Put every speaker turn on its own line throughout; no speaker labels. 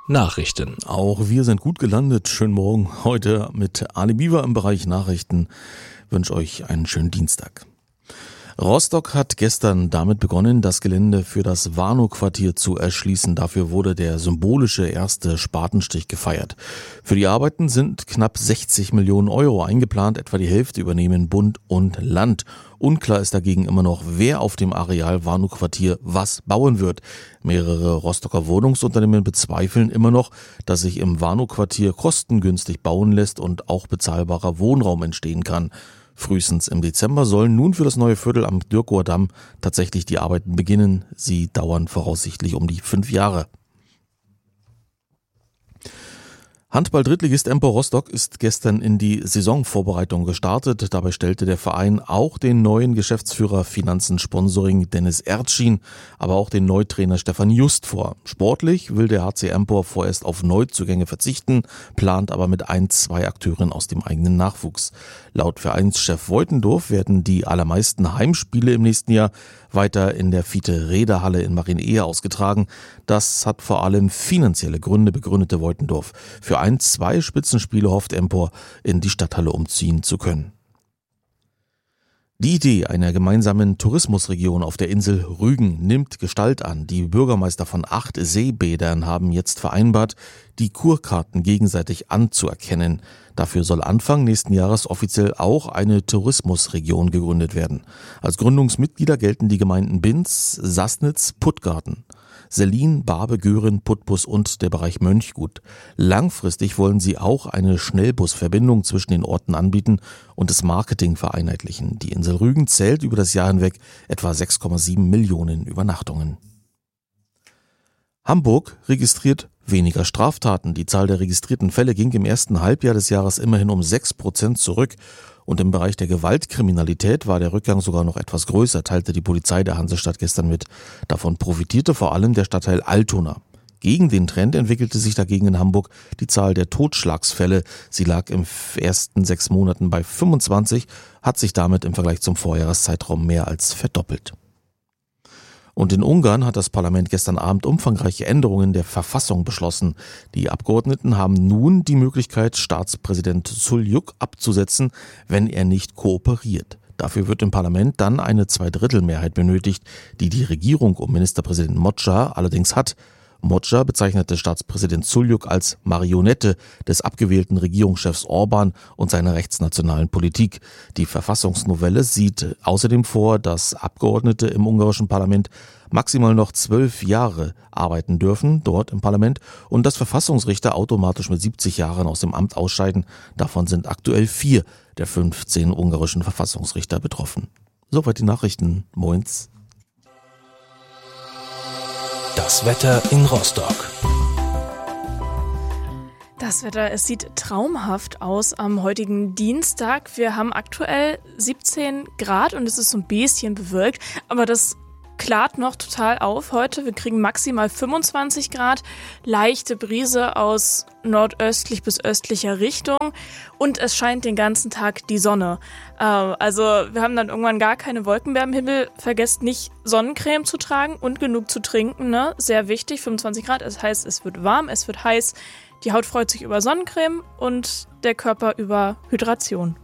Nachrichten.
Auch wir sind gut gelandet. Schönen Morgen. Heute mit Ali Biwa im Bereich Nachrichten. Ich wünsche euch einen schönen Dienstag. Rostock hat gestern damit begonnen, das Gelände für das Warnow-Quartier zu erschließen. Dafür wurde der symbolische erste Spatenstich gefeiert. Für die Arbeiten sind knapp 60 Millionen Euro eingeplant. Etwa die Hälfte übernehmen Bund und Land. Unklar ist dagegen immer noch, wer auf dem Areal Warnow-Quartier was bauen wird. Mehrere Rostocker Wohnungsunternehmen bezweifeln immer noch, dass sich im Warnow-Quartier kostengünstig bauen lässt und auch bezahlbarer Wohnraum entstehen kann. Frühestens im Dezember sollen nun für das neue Viertel am Dürkower Damm tatsächlich die Arbeiten beginnen. Sie dauern voraussichtlich um die 5 Jahre. Handball-Drittligist Empor Rostock ist gestern in die Saisonvorbereitung gestartet. Dabei stellte der Verein auch den neuen Geschäftsführer Finanzen Sponsoring Dennis Erdschien, aber auch den Neutrainer Stefan Just vor. Sportlich will der HC Empor vorerst auf Neuzugänge verzichten, plant aber mit 1-2 Akteuren aus dem eigenen Nachwuchs. Laut Vereinschef Voitendorf werden die allermeisten Heimspiele im nächsten Jahr weiter in der Fiete-Räder-Halle in Marienehe ausgetragen. Das hat vor allem finanzielle Gründe, begründete Voitendorf. Für 1-2 Spitzenspiele hofft Empor, in die Stadthalle umziehen zu können. Die Idee einer gemeinsamen Tourismusregion auf der Insel Rügen nimmt Gestalt an. Die Bürgermeister von 8 Seebädern haben jetzt vereinbart, die Kurkarten gegenseitig anzuerkennen. Dafür soll Anfang nächsten Jahres offiziell auch eine Tourismusregion gegründet werden. Als Gründungsmitglieder gelten die Gemeinden Binz, Sassnitz, Puttgarten, Sellin, Barbe, Göhren, Putbus und der Bereich Mönchgut. Langfristig wollen sie auch eine Schnellbusverbindung zwischen den Orten anbieten und das Marketing vereinheitlichen. Die Insel Rügen zählt über das Jahr hinweg etwa 6,7 Millionen Übernachtungen. Hamburg registriert weniger Straftaten. Die Zahl der registrierten Fälle ging im ersten Halbjahr des Jahres immerhin um 6% zurück. Und im Bereich der Gewaltkriminalität war der Rückgang sogar noch etwas größer, teilte die Polizei der Hansestadt gestern mit. Davon profitierte vor allem der Stadtteil Altona. Gegen den Trend entwickelte sich dagegen in Hamburg die Zahl der Totschlagsfälle. Sie lag im ersten 6 Monaten bei 25, hat sich damit im Vergleich zum Vorjahreszeitraum mehr als verdoppelt. Und in Ungarn hat das Parlament gestern Abend umfangreiche Änderungen der Verfassung beschlossen. Die Abgeordneten haben nun die Möglichkeit, Staatspräsident Suljuk abzusetzen, wenn er nicht kooperiert. Dafür wird im Parlament dann eine Zweidrittelmehrheit benötigt, die die Regierung um Ministerpräsident Mocsa allerdings hat. Mocsa bezeichnete Staatspräsident Suljuk als Marionette des abgewählten Regierungschefs Orban und seiner rechtsnationalen Politik. Die Verfassungsnovelle sieht außerdem vor, dass Abgeordnete im ungarischen Parlament maximal noch 12 Jahre arbeiten dürfen, dort im Parlament, und dass Verfassungsrichter automatisch mit 70 Jahren aus dem Amt ausscheiden. Davon sind aktuell 4 der 15 ungarischen Verfassungsrichter betroffen. Soweit die Nachrichten. Moins.
Das Wetter in Rostock.
Das Wetter, es sieht traumhaft aus am heutigen Dienstag. Wir haben aktuell 17 Grad und es ist so ein bisschen bewölkt, aber das klart noch total auf heute. Wir kriegen maximal 25 Grad, leichte Brise aus nordöstlich bis östlicher Richtung und es scheint den ganzen Tag die Sonne. Also wir haben dann irgendwann gar keine Wolken mehr am Himmel. Vergesst nicht, Sonnencreme zu tragen und genug zu trinken, ne? Sehr wichtig, 25 Grad, das heißt, es wird warm, es wird heiß. Die Haut freut sich über Sonnencreme und der Körper über Hydration.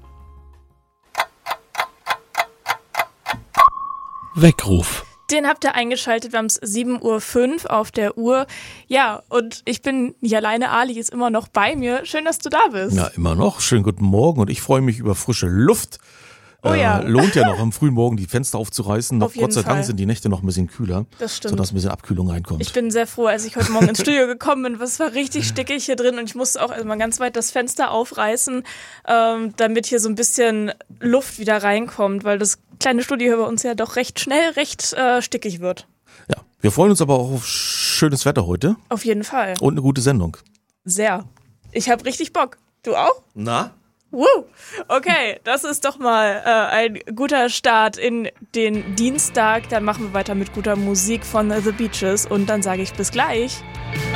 Weckruf.
Den habt ihr eingeschaltet, wir haben es 7:05 Uhr auf der Uhr. Ja, und ich bin nicht alleine, Ali ist immer noch bei mir. Schön, dass du da bist.
Ja, immer noch. Schönen guten Morgen und ich freue mich über frische Luft.
Oh ja.
Lohnt ja noch am frühen Morgen die Fenster aufzureißen. Noch,
Auf jeden
Gott sei
Fall.
Dank sind die Nächte noch ein bisschen kühler,
Das stimmt.
sodass ein bisschen Abkühlung reinkommt.
Ich bin sehr froh, als ich heute Morgen ins Studio gekommen bin. Es war richtig stickig hier drin und ich musste auch erstmal ganz weit das Fenster aufreißen, damit hier so ein bisschen Luft wieder reinkommt, weil das kleine Studio hier bei uns ja doch recht schnell recht stickig wird.
Ja, wir freuen uns aber auch auf schönes Wetter heute
Auf jeden Fall.
und eine gute Sendung.
Sehr. Ich habe richtig Bock. Du auch?
Na?
Woo! Okay, das ist doch mal ein guter Start in den Dienstag. Dann machen wir weiter mit guter Musik von The Beaches und dann sage ich bis gleich.